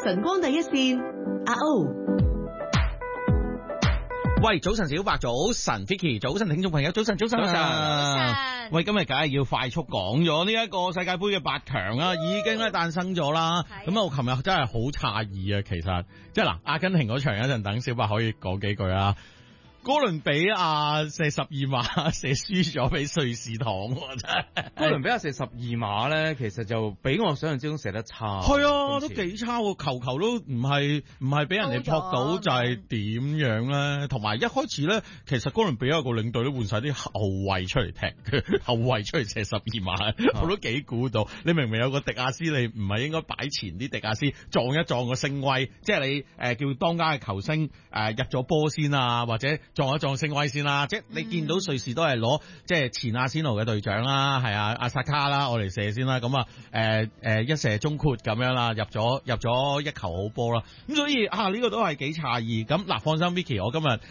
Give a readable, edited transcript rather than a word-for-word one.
晨光第一線，阿 O。 喂，早晨小白，早晨 Vicky， 早晨聽眾朋友，早晨。喂，今日梗係要快速講咗呢一個世界盃嘅8強啊，已經咧誕生咗啦。咁我琴日真係好詫異啊，其實即係嗱，阿根廷嗰場一陣等小白可以講幾句啊。哥倫比亞射12碼射輸咗俾瑞士糖，真係。 哥倫比亞射12碼咧，其實就比我想象之中射得差。 係啊，都幾差喎，球都唔係俾人哋撲到，就係點樣咧？同埋一開始咧，其實哥倫比亞個領隊都換晒啲後衛出嚟踢，後衛出嚟射12碼，我都幾估到。你明明有個迪亞斯，你唔係應該擺前啲迪亞斯撞一撞個聲威，即係你叫當家嘅球星入咗波先啊，或者撞一撞聲威先啦，即係你見到瑞士都係攞即係前阿仙奴嘅隊長啦，係啊阿薩卡啦，我嚟射先啦，咁一射中括咁樣啦，入咗一球好波啦，咁所以呢個都係幾詫異。咁嗱，放心 Vicky， 我今日